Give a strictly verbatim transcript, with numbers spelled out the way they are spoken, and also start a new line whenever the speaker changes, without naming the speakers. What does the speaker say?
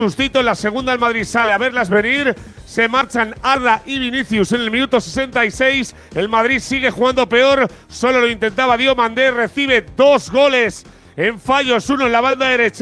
Sustito en la segunda, el Madrid sale a verlas venir. Se marchan Arda y Vinicius en el minuto sesenta y seis. El Madrid sigue jugando peor. Solo lo intentaba Diomandé. Recibe dos goles en fallos, uno en la banda derecha.